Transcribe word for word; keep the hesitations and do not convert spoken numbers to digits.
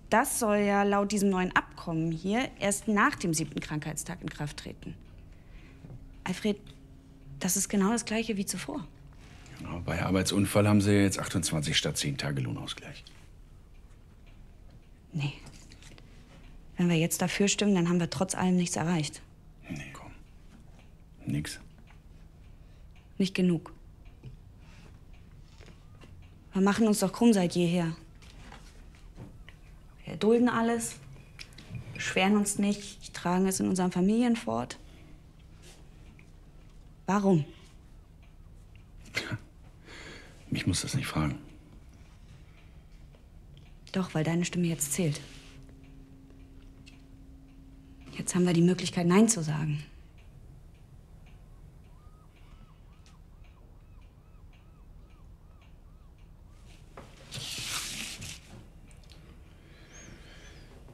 das soll ja laut diesem neuen Abkommen hier erst nach dem siebten Krankheitstag in Kraft treten. Alfred, das ist genau das Gleiche wie zuvor. Genau, bei Arbeitsunfall haben Sie ja jetzt achtundzwanzig statt zehn Tage Lohnausgleich. Nee. Wenn wir jetzt dafür stimmen, dann haben wir trotz allem nichts erreicht. Nee, komm. Nix. Nicht genug. Wir machen uns doch krumm seit jeher. Wir dulden alles, beschweren uns nicht, tragen es in unseren Familien fort. Warum? Mich muss das nicht fragen. Doch, weil deine Stimme jetzt zählt. Jetzt haben wir die Möglichkeit, Nein zu sagen.